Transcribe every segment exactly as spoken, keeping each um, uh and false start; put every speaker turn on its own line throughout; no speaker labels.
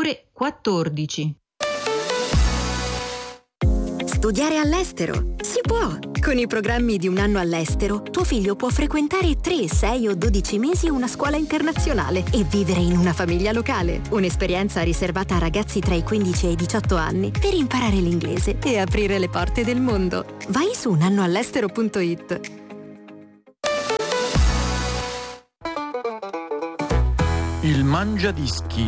ore quattordici.
Studiare all'estero? Si può! Con i programmi di un anno all'estero, tuo figlio può frequentare tre, sei o dodici mesi una scuola internazionale e vivere in una famiglia locale. Un'esperienza riservata a ragazzi tra i quindici e i diciotto anni per imparare l'inglese e aprire le porte del mondo. Vai su un anno all'estero punto it.
Il Mangiadischi.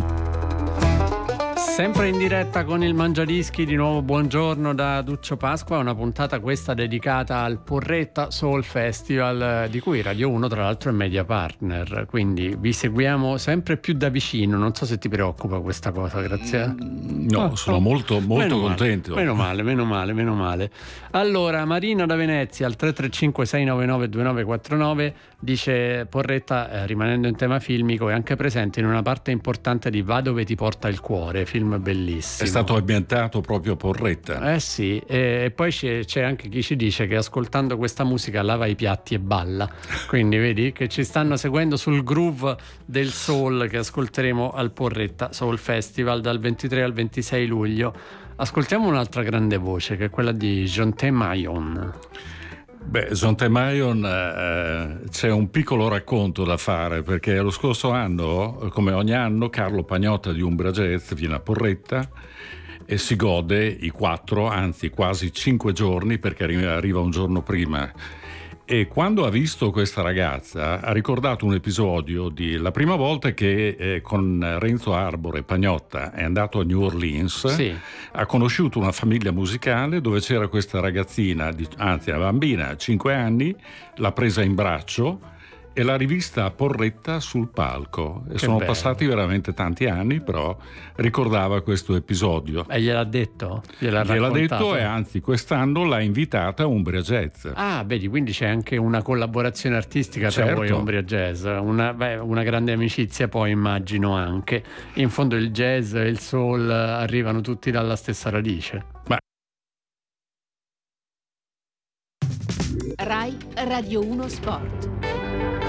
Sempre in diretta con il Mangiadischi, di nuovo buongiorno da Duccio Pasqua, una puntata questa dedicata al Porretta Soul Festival, di cui Radio uno tra l'altro è media partner, quindi vi seguiamo sempre più da vicino. Non so se ti preoccupa questa cosa, Grazia.
No,
oh,
sono
oh.
molto molto
meno
contento.
Male, meno male, meno male, meno male. Allora, Marina da Venezia al tre tre cinque sei nove nove due nove quattro nove dice: Porretta, eh, rimanendo in tema filmico, è anche presente in una parte importante di Va dove ti porta il cuore, film bellissimo.
È stato ambientato proprio a Porretta.
Eh sì, e, e poi c'è, c'è anche chi ci dice che ascoltando questa musica lava i piatti e balla. Quindi vedi che ci stanno seguendo sul groove del soul che ascolteremo al Porretta Soul Festival dal ventitré al ventisei luglio. Ascoltiamo un'altra grande voce, che è quella di Jonté Mayon.
Beh, Jonté Mayon, eh, c'è un piccolo racconto da fare, perché lo scorso anno, come ogni anno, Carlo Pagnotta di Umbria Jazz viene a Porretta e si gode i quattro, anzi quasi cinque giorni, perché arriva un giorno prima. E quando ha visto questa ragazza ha ricordato un episodio di la prima volta che eh, con Renzo Arbore Pagnotta è andato a New Orleans.
Sì.
Ha conosciuto una famiglia musicale dove c'era questa ragazzina, di, anzi una bambina, cinque anni, l'ha presa in braccio e l'ha rivista a Porretta sul palco. E
che
sono
bello.
Passati veramente tanti anni, però ricordava questo episodio.
E gliel'ha detto? Gliel'ha,
Gliel'ha
raccontato?
detto, e anzi quest'anno l'ha invitata a Umbria Jazz.
Ah, vedi, quindi c'è anche una collaborazione artistica tra
Certo.
voi e Umbria Jazz, una, beh, una grande amicizia poi immagino anche. In fondo il jazz e il soul arrivano tutti dalla stessa radice.
Ma
Rai Radio uno Sport.